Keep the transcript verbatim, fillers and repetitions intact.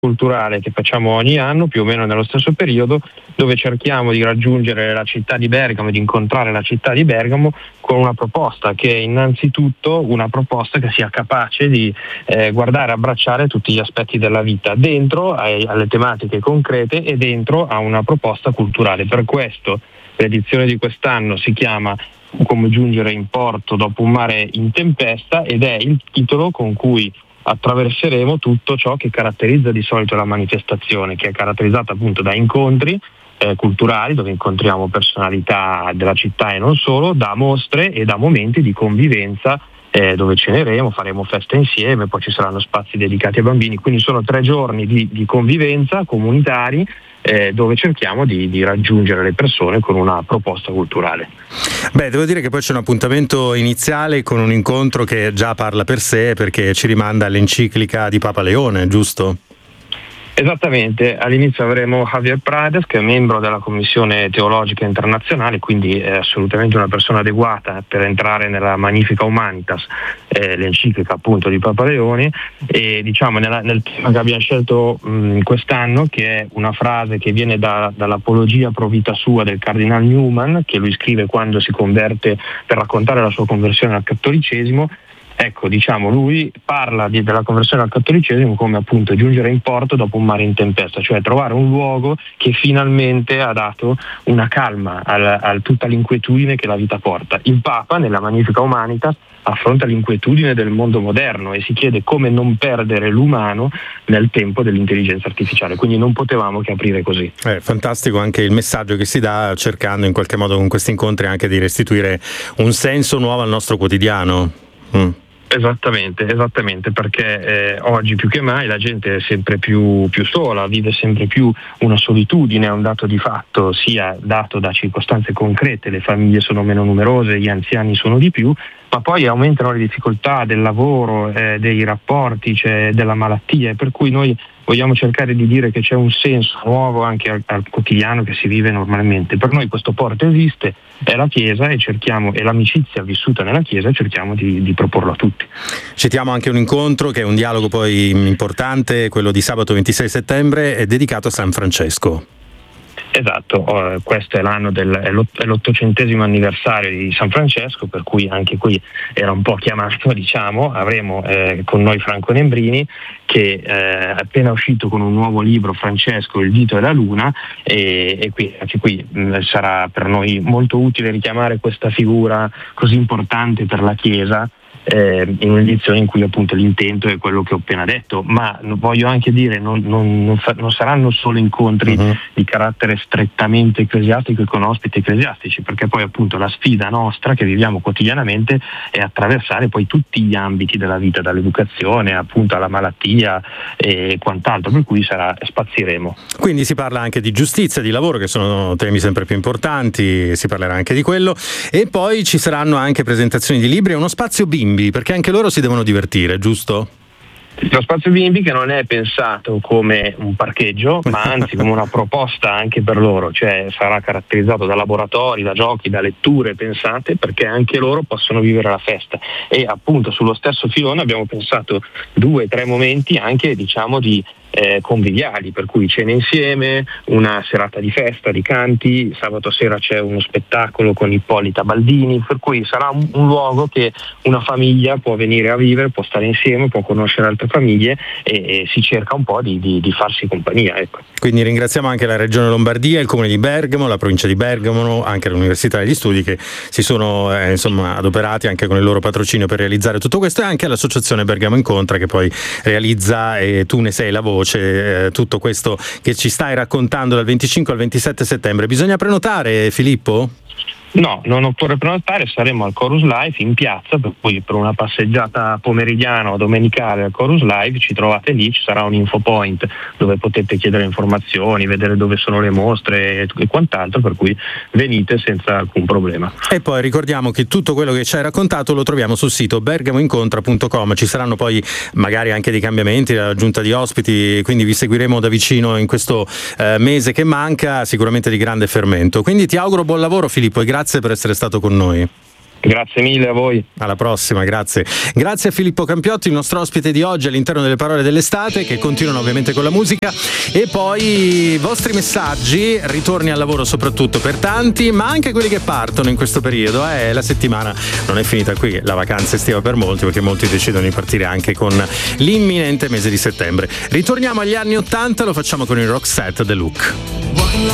culturale che facciamo ogni anno, più o meno nello stesso periodo, dove cerchiamo di raggiungere la città di Bergamo e di incontrare la città di Bergamo con una proposta che è innanzitutto una proposta che sia capace di eh, guardare e abbracciare tutti gli aspetti della vita, dentro ai, alle tematiche concrete e dentro a una proposta culturale. Per questo l'edizione di quest'anno si chiama Come giungere in porto dopo un mare in tempesta ed è il titolo con cui attraverseremo tutto ciò che caratterizza di solito la manifestazione, che è caratterizzata appunto da incontri eh, culturali dove incontriamo personalità della città e non solo, da mostre e da momenti di convivenza eh, dove ceneremo, faremo feste insieme, poi ci saranno spazi dedicati ai bambini, quindi sono tre giorni di, di convivenza comunitari Eh, dove cerchiamo di, di raggiungere le persone con una proposta culturale. Beh, devo dire che poi c'è un appuntamento iniziale con un incontro che già parla per sé, perché ci rimanda all'enciclica di Papa Leone, giusto? Esattamente, all'inizio avremo Javier Prades, che è membro della Commissione Teologica Internazionale, quindi è assolutamente una persona adeguata per entrare nella Magnifica Humanitas, eh, l'enciclica appunto di Papa Leone, e diciamo nella, nel tema che abbiamo scelto mh, quest'anno, che è una frase che viene da, dall'Apologia pro vita sua del Cardinal Newman, che lui scrive quando si converte per raccontare la sua conversione al cattolicesimo. Ecco, diciamo, lui parla di, della conversione al cattolicesimo come appunto giungere in porto dopo un mare in tempesta, cioè trovare un luogo che finalmente ha dato una calma a tutta l'inquietudine che la vita porta. Il Papa, nella Magnifica Humanitas, affronta l'inquietudine del mondo moderno e si chiede come non perdere l'umano nel tempo dell'intelligenza artificiale, quindi non potevamo che aprire così. È fantastico anche il messaggio che si dà, cercando in qualche modo con questi incontri anche di restituire un senso nuovo al nostro quotidiano. Mm. Esattamente, esattamente, perché eh, oggi più che mai la gente è sempre più, più sola, vive sempre più una solitudine, è un dato di fatto, sia dato da circostanze concrete, le famiglie sono meno numerose, gli anziani sono di più, ma poi aumentano le difficoltà del lavoro, eh, dei rapporti, cioè della malattia, per cui noi vogliamo cercare di dire che c'è un senso nuovo anche al, al quotidiano che si vive normalmente. Per noi questo porto esiste, è la Chiesa e cerchiamo, e l'amicizia vissuta nella Chiesa, cerchiamo di, di proporlo a tutti. Citiamo anche un incontro che è un dialogo poi importante, quello di sabato ventisei settembre, è dedicato a San Francesco. Esatto, uh, questo è l'anno del è l'ottocentesimo anniversario di San Francesco, per cui anche qui era un po' chiamato, diciamo. Avremo eh, con noi Franco Nembrini, che è eh, appena uscito con un nuovo libro, Francesco, il dito e la luna, e, e qui, anche qui mh, sarà per noi molto utile richiamare questa figura così importante per la Chiesa, Eh, in un'edizione in cui appunto l'intento è quello che ho appena detto, ma voglio anche dire non, non, non, fa, non saranno solo incontri uh-huh. di carattere strettamente ecclesiastico e con ospiti ecclesiastici, perché poi appunto la sfida nostra che viviamo quotidianamente è attraversare poi tutti gli ambiti della vita, dall'educazione appunto alla malattia e quant'altro, per cui sarà, spazieremo. Quindi si parla anche di giustizia, di lavoro, che sono temi sempre più importanti, si parlerà anche di quello, e poi ci saranno anche presentazioni di libri e uno spazio bimbi, perché anche loro si devono divertire, giusto? Lo spazio bimbi che non è pensato come un parcheggio, ma anzi come una proposta anche per loro, cioè sarà caratterizzato da laboratori, da giochi, da letture pensate, perché anche loro possono vivere la festa. E appunto sullo stesso filone abbiamo pensato due o tre momenti anche, diciamo, di Eh, conviviali, per cui cene insieme, una serata di festa, di canti, sabato sera c'è uno spettacolo con Ippolita Baldini, per cui sarà un, un luogo che una famiglia può venire a vivere, può stare insieme, può conoscere altre famiglie e, e si cerca un po' di, di, di farsi compagnia, ecco. Quindi ringraziamo anche la Regione Lombardia, il Comune di Bergamo, la Provincia di Bergamo, anche l'Università degli Studi, che si sono eh, insomma adoperati anche con il loro patrocinio per realizzare tutto questo, e anche all'Associazione Bergamo Incontra, che poi realizza, e tu ne sei la voce, Eh, tutto questo che ci stai raccontando dal venticinque al ventisette settembre. Bisogna prenotare, Filippo? No, non occorre prenotare, saremo al Chorus Life in piazza, per cui per una passeggiata pomeridiana o domenicale al Chorus Live ci trovate lì, ci sarà un info point dove potete chiedere informazioni, vedere dove sono le mostre e quant'altro, per cui venite senza alcun problema. E poi ricordiamo che tutto quello che ci hai raccontato lo troviamo sul sito bergamoincontra punto com, ci saranno poi magari anche dei cambiamenti, l'aggiunta di ospiti, quindi vi seguiremo da vicino in questo eh, mese che manca, sicuramente di grande fermento. Quindi ti auguro buon lavoro, Filippo, e grazie per essere stato con noi. Grazie mille a voi. Alla prossima, grazie. Grazie a Filippo Campiotti, il nostro ospite di oggi all'interno delle parole dell'estate, che continuano ovviamente con la musica. E poi i vostri messaggi, ritorni al lavoro soprattutto per tanti, ma anche quelli che partono in questo periodo. Eh, la settimana non è finita qui, la vacanza estiva per molti, perché molti decidono di partire anche con l'imminente mese di settembre. Ritorniamo agli anni ottanta, lo facciamo con il Roxette The Look.